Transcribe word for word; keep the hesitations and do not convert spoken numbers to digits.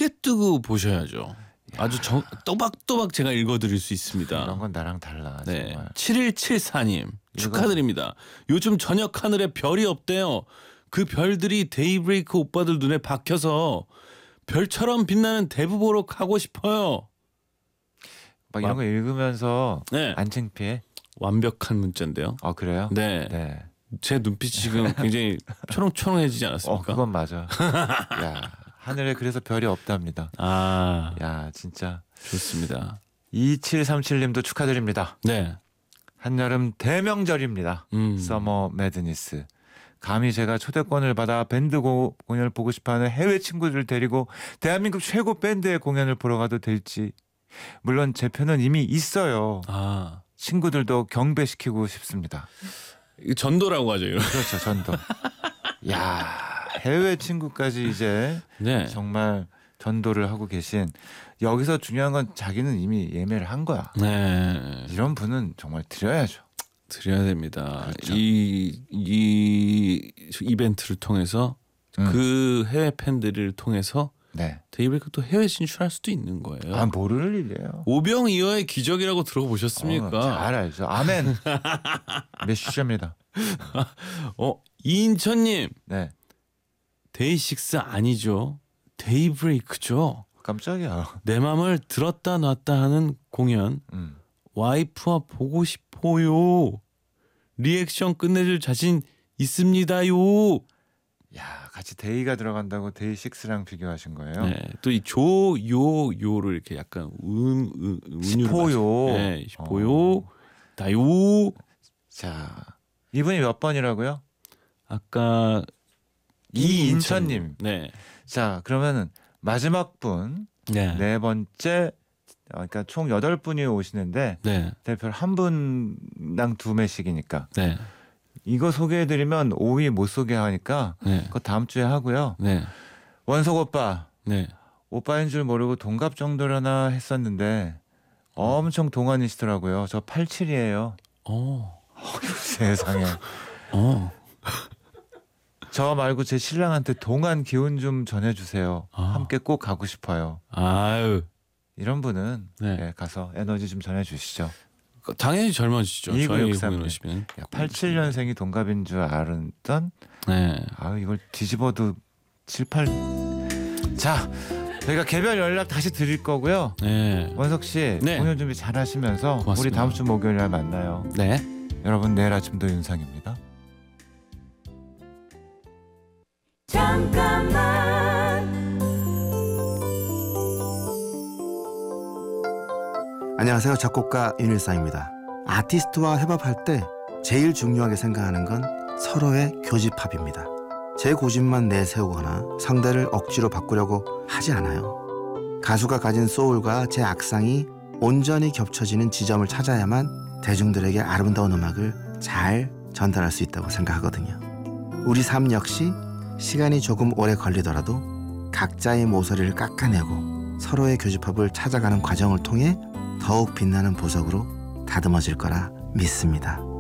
크게 뜨고 보셔야죠. 아주 정, 또박또박 제가 읽어드릴 수 있습니다. 이런 건 나랑 달라. 네. 정말. 칠일칠사님 축하드립니다. 요즘 저녁 하늘에 별이 없대요. 그 별들이 데이브레이크 오빠들 눈에 박혀서 별처럼 빛나는 대부 보러 가고 싶어요. 막 이런 거 읽으면서 네. 안 창피해? 완벽한 문자인데요. 아 그래요? 네. 네. 제 눈빛이 지금 굉장히 초롱초롱해지지 어 않았습니까? 그건 맞아. 야 하늘에 그래서 별이 없답니다. 아, 야 진짜 좋습니다. 이칠삼칠님도 축하드립니다. 네. 한여름 대명절입니다. 음. 서머 매드니스. 감히 제가 초대권을 받아 밴드 고, 공연을 보고 싶어하는 해외 친구들을 데리고 대한민국 최고 밴드의 공연을 보러 가도 될지. 물론 제 표는 이미 있어요. 아, 친구들도 경배시키고 싶습니다. 이거 전도라고 하죠. 이거. 그렇죠. 전도. 야 해외 친구까지 이제 네. 정말 전도를 하고 계신 여기서 중요한 건 자기는 이미 예매를 한 거야. 네. 이런 분은 정말 드려야죠. 드려야 됩니다. 그렇죠. 이, 이 이벤트를 통해서 음. 그 해외 팬들을 통해서 네. 데이브레이크 또 해외 진출할 수도 있는 거예요. 아 모를 일이에요. 오병이어의 기적이라고 들어보셨습니까? 어, 잘 알죠. 아멘. 메시저입니다. 어, 이인천님 네. 데이식스 아니죠? 데이브레이크죠. 깜짝이야. 내 맘을 들었다 놨다 하는 공연. 음. 와이프와 보고 싶어요. 리액션 끝내줄 자신 있습니다요. 야 같이 데이가 들어간다고 데이식스랑 비교하신 거예요? 네, 또 이 조, 요, 요를 이렇게 약간 운, 운, 운율을 싶어요. 맞춰- 네, 싶어요. 어. 다요. 자 이분이 몇 번이라고요? 아까 이인천님. 네, 자 그러면은 마지막 분 네, 네, 네 번째 어, 그러니까 총 여덟 분이 오시는데 네, 대표 한 분당 두 매씩이니까 네, 이거 소개해드리면 오 위 못 소개하니까 네, 그거 다음 주에 하고요. 네, 원석 오빠 네. 오빠인 줄 모르고 동갑 정도려나 했었는데 엄청 동안이시더라고요. 저 팔십칠이에요. 어, 세상에. 어, 저 말고 제 신랑한테 동안 기운 좀 전해주세요. 아. 함께 꼭 가고 싶어요. 아유, 이런 분은 네. 예, 가서 에너지 좀 전해주시죠. 당연히 젊어지죠. 저희 이구육삼 공연 오시면. 야, 팔십칠 년생이 동갑인 줄 알았던 네, 아 이걸 뒤집어도 칠, 팔 자 저희가 개별 연락 다시 드릴 거고요. 네, 원석 씨 네. 공연 준비 잘 하시면서 고맙습니다. 우리 다음 주 목요일 날 만나요. 네. 여러분 내일 아침도 윤상입니다. 잠깐만 안녕하세요. 작곡가 윤일상입니다. 아티스트와 협업할 때 제일 중요하게 생각하는 건 서로의 교집합입니다. 제 고집만 내세우거나 상대를 억지로 바꾸려고 하지 않아요. 가수가 가진 소울과 제 악상이 온전히 겹쳐지는 지점을 찾아야만 대중들에게 아름다운 음악을 잘 전달할 수 있다고 생각하거든요. 우리 삶 역시 시간이 조금 오래 걸리더라도 각자의 모서리를 깎아내고 서로의 교집합을 찾아가는 과정을 통해 더욱 빛나는 보석으로 다듬어질 거라 믿습니다.